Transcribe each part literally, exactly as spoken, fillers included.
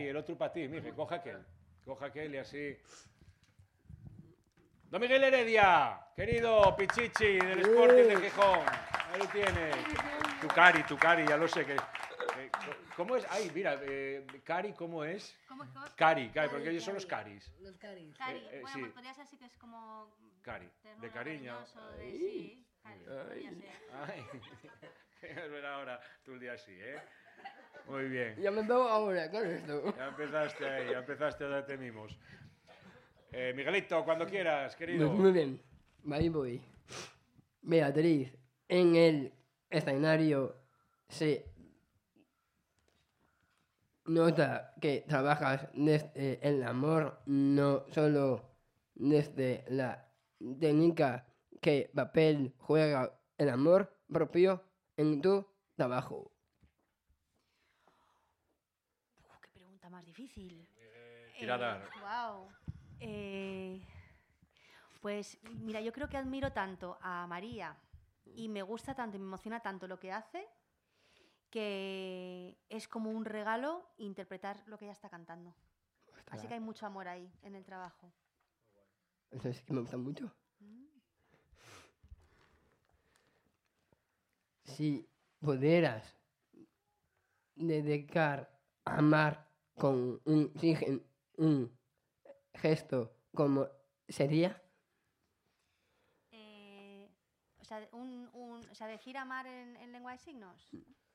ahí, el otro para ti, Miguel, coja aquel. Coja aquel y así. Don Miguel Heredia, querido Pichichi del Sporting de Gijón. Ahí lo tienes. Tu cari, tu cari, ya lo sé que... Eh, ¿Cómo es? Ay, mira, eh, Cari, ¿cómo es? ¿Cómo, cómo? Cari, Cari, porque ellos son los Caris. Los caris. Cari. Eh, eh, Bueno, sí. pues podría ser así que es como... Cari, ternura, de cariño. cariñoso, de sí. Cari, podría ser. Ay, es ver ahora tú el día así, ¿eh? Muy bien. Ya me veo ahora con esto. Ya empezaste ahí, ya empezaste a darte mimos. Eh, Miguelito, cuando quieras, querido. Muy, muy bien, ahí voy. Beatriz, en el escenario se nota que trabajas desde el amor, no solo desde la técnica. ¿Qué papel juega el amor propio en tu trabajo? Uf, qué pregunta más difícil. Eh, tiradar. Eh, wow. Eh, pues mira, yo creo que admiro tanto a María y me gusta tanto y me emociona tanto lo que hace que es como un regalo interpretar lo que ella está cantando. Así que hay mucho amor ahí en el trabajo. Eso es que me gusta mucho. Mm. Si pudieras dedicar a amar con un, sigen- un gesto, ¿cómo sería? Eh, o, sea, un, un, o sea, decir amar en, en lengua de signos.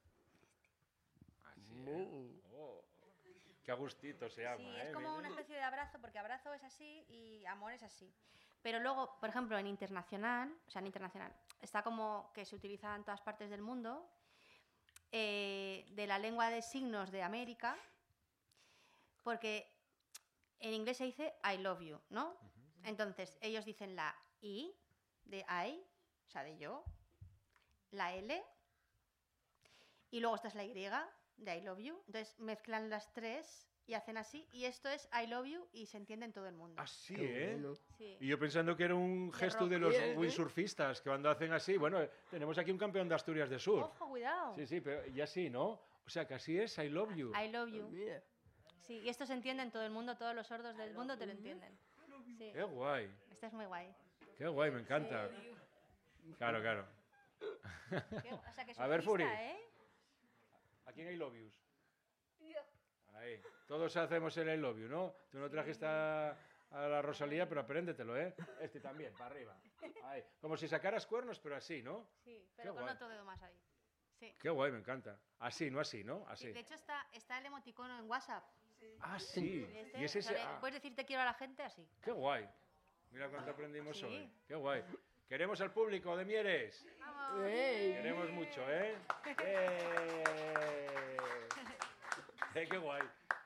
Así, ¿eh? Oh, qué a gustito se llama, Sí, ¿eh? es como Miguel? una especie de abrazo, porque abrazo es así y amor es así. Pero luego, por ejemplo, en internacional, o sea, en internacional, está como que se utiliza en todas partes del mundo, eh, de la lengua de signos de América, porque en inglés se dice I love you, ¿no? Entonces, ellos dicen la I de I, o sea, de yo, la L, y luego esta es la Y de I love you. Entonces, mezclan las tres y hacen así, y esto es I love you y se entiende en todo el mundo. Así, Qué ¿eh? bueno. Sí. Y yo pensando que era un gesto de los Bien, ¿eh? windsurfistas, que cuando hacen así, bueno, tenemos aquí un campeón de Asturias de surf. Ojo, cuidado. Sí, sí, pero y así, ¿no? O sea, que así es I love you. I love you. Mira. Sí, y esto se entiende en todo el mundo, todos los sordos del mundo te lo entienden. Sí. Qué guay, Este es muy guay. qué guay, me encanta. Claro, claro. Qué- o sea, que A ver, surfista, Furi. ¿eh? ¿A quién I love yous? Ahí. Todos hacemos el I love you, ¿no? Tú no trajiste a, a la Rosalía, pero apréndetelo, ¿eh? Este también, para arriba. Ahí. Como si sacaras cuernos, pero así, ¿no? Sí, pero Qué con guay. otro dedo más ahí. Sí. Qué guay, me encanta. Así, no así, ¿no? Sí, Así. de hecho está, está el emoticono en WhatsApp. Ah, sí. Este, Y es ese... o sea, le- ah, Puedes decir te quiero a la gente así. qué guay. Mira cuánto aprendimos Sí. hoy. Qué guay. Queremos al público de Mieres. ¡Vamos! ¡Ey! Queremos mucho, ¿eh? ¡Eh! Eh, ¡Qué guay!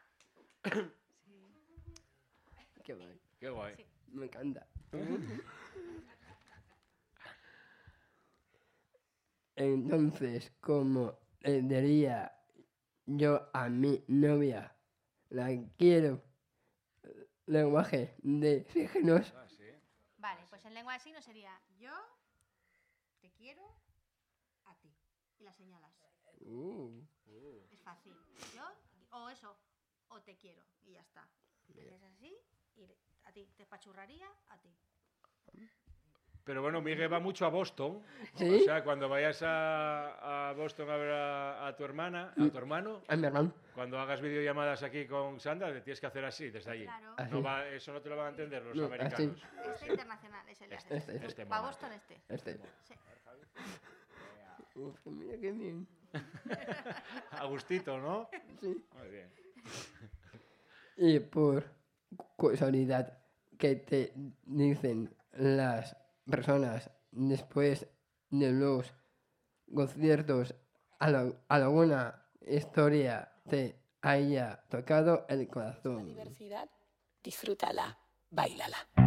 Qué guay. ¡Qué guay! Sí. Me encanta. Entonces, como le diría yo a mi novia, la quiero, lenguaje de signos. Ah, sí. Vale, pues en lengua de signos sería yo te quiero a ti. Y la señalas. Uh, Es fácil. Yo, o eso, o te quiero. Y ya está. Haces así y le- a ti. Te pachurraría a ti. Pero bueno, Miguel va mucho a Boston. ¿Sí? O sea, cuando vayas a, a Boston a ver a, a tu hermana, a tu hermano, a mi hermano. cuando hagas videollamadas aquí con Sandra, le tienes que hacer así, desde allí. Claro. Así. No va, eso no te lo van a entender los No, americanos. Este internacional es el de Este, hacer. este, este Para momento. Boston este. Este. Sí. Uf, mira qué bien. Agustito, ¿no? Sí. Muy bien. Y por casualidad, ¿qué te dicen las personas después de los conciertos? ¿Al- ¿Alguna historia te haya tocado el corazón? Diversidad, disfrútala, bailala.